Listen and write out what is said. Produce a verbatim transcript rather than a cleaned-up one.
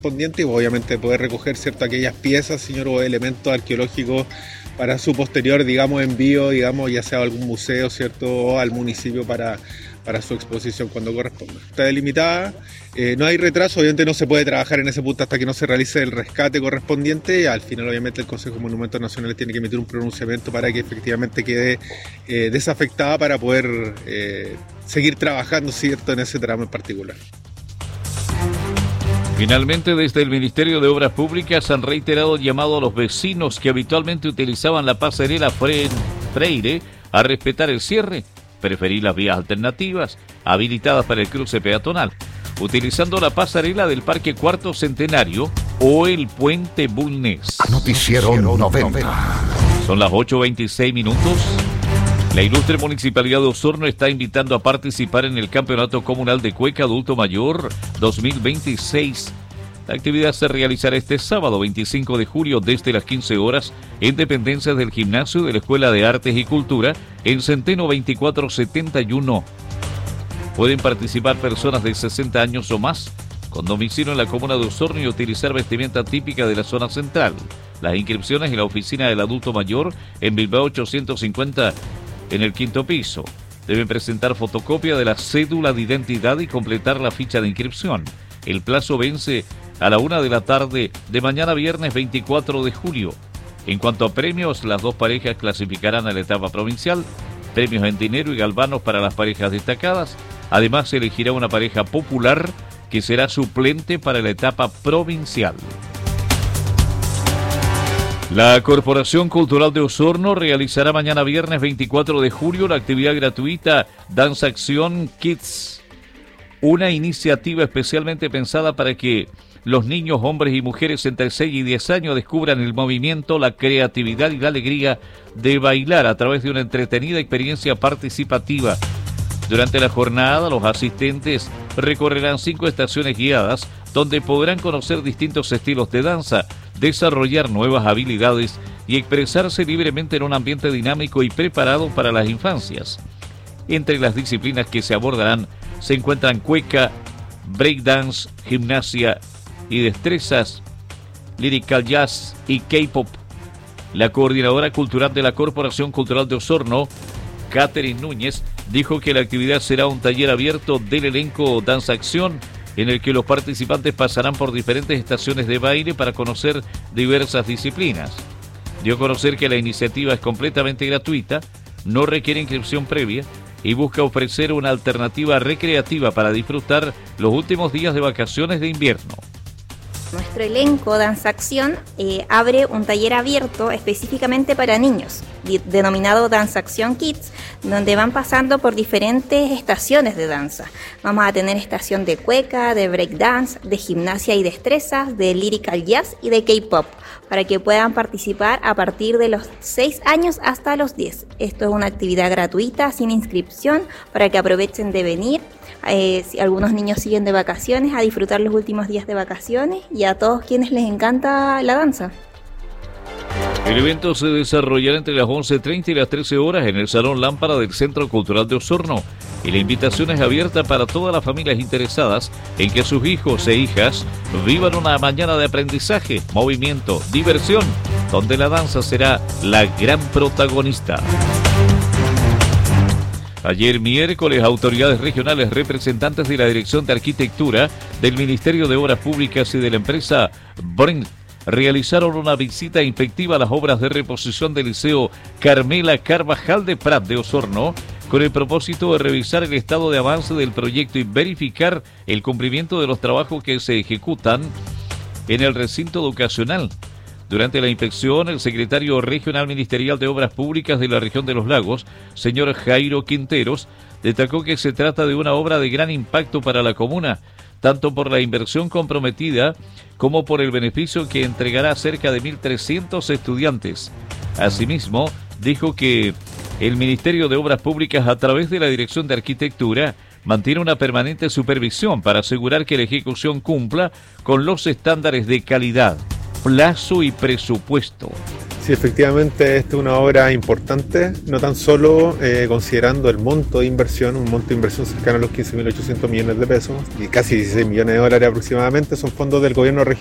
correspondiente y obviamente poder recoger, ¿cierto?, aquellas piezas, señor, o elementos arqueológicos para su posterior, digamos, envío, digamos, ya sea a algún museo, ¿cierto?, o al municipio para, para su exposición cuando corresponda. Está delimitada, eh, no hay retraso, obviamente no se puede trabajar en ese punto hasta que no se realice el rescate correspondiente. Al final, obviamente, el Consejo de Monumentos Nacionales tiene que emitir un pronunciamiento para que efectivamente quede eh, desafectada para poder eh, seguir trabajando, ¿cierto?, en ese tramo en particular. Finalmente, desde el Ministerio de Obras Públicas han reiterado el llamado a los vecinos que habitualmente utilizaban la pasarela Freire a respetar el cierre, preferir las vías alternativas habilitadas para el cruce peatonal, utilizando la pasarela del Parque Cuarto Centenario o el Puente Bulnes. Noticiero noventa. Son las ocho veintiséis minutos. La ilustre Municipalidad de Osorno está invitando a participar en el Campeonato Comunal de Cueca Adulto Mayor dos mil veintiséis. La actividad se realizará este sábado veinticinco de julio desde las quince horas en dependencias del gimnasio de la Escuela de Artes y Cultura en Centeno veinticuatro setenta y uno. Pueden participar personas de sesenta años o más con domicilio en la comuna de Osorno y utilizar vestimenta típica de la zona central. Las inscripciones en la oficina del adulto mayor en Bilbao ochocientos cincuenta en el quinto piso. Deben presentar fotocopia de la cédula de identidad y completar la ficha de inscripción. El plazo vence a la una de la tarde de mañana viernes veinticuatro de julio. En cuanto a premios, las dos parejas clasificarán a la etapa provincial, premios en dinero y galvanos para las parejas destacadas. Además, se elegirá una pareja popular que será suplente para la etapa provincial. La Corporación Cultural de Osorno realizará mañana viernes veinticuatro de julio la actividad gratuita Danza Acción Kids, una iniciativa especialmente pensada para que los niños, hombres y mujeres entre seis y diez años descubran el movimiento, la creatividad y la alegría de bailar a través de una entretenida experiencia participativa. Durante la jornada, los asistentes recorrerán cinco estaciones guiadas donde podrán conocer distintos estilos de danza, desarrollar nuevas habilidades y expresarse libremente en un ambiente dinámico y preparado para las infancias. Entre las disciplinas que se abordarán se encuentran cueca, breakdance, gimnasia y destrezas, lyrical jazz y K-pop. La coordinadora cultural de la Corporación Cultural de Osorno, Catherine Núñez, dijo que la actividad será un taller abierto del elenco Danza Acción, en el que los participantes pasarán por diferentes estaciones de baile para conocer diversas disciplinas. Dio a conocer que la iniciativa es completamente gratuita, no requiere inscripción previa y busca ofrecer una alternativa recreativa para disfrutar los últimos días de vacaciones de invierno. Nuestro elenco Danza Acción eh, abre un taller abierto específicamente para niños, de, denominado Danza Acción Kids, donde van pasando por diferentes estaciones de danza. Vamos a tener estación de cueca, de breakdance, de gimnasia y destrezas, de lyrical jazz y de K-pop, para que puedan participar a partir de los seis años hasta los diez. Esto es una actividad gratuita, sin inscripción, para que aprovechen de venir. Eh, si algunos niños siguen de vacaciones, a disfrutar los últimos días de vacaciones, y a todos quienes les encanta la danza. El evento se desarrollará entre las once treinta y las trece horas en el Salón Lámpara del Centro Cultural de Osorno, y la invitación es abierta para todas las familias interesadas en que sus hijos e hijas vivan una mañana de aprendizaje, movimiento, diversión, donde la danza será la gran protagonista. Ayer miércoles, autoridades regionales, representantes de la Dirección de Arquitectura, del Ministerio de Obras Públicas y de la empresa Brent realizaron una visita inspectiva a las obras de reposición del Liceo Carmela Carvajal de Prat de Osorno, con el propósito de revisar el estado de avance del proyecto y verificar el cumplimiento de los trabajos que se ejecutan en el recinto educacional. Durante la inspección, el secretario regional ministerial de Obras Públicas de la región de los Lagos, señor Jairo Quinteros, destacó que se trata de una obra de gran impacto para la comuna, tanto por la inversión comprometida como por el beneficio que entregará a cerca de mil trescientos estudiantes. Asimismo, dijo que el Ministerio de Obras Públicas, a través de la Dirección de Arquitectura, mantiene una permanente supervisión para asegurar que la ejecución cumpla con los estándares de calidad, plazo y presupuesto. Sí, efectivamente, esta es una obra importante, no tan solo eh, considerando el monto de inversión, un monto de inversión cercano a los quince mil ochocientos millones de pesos y casi dieciséis millones de dólares aproximadamente, son fondos del gobierno regional.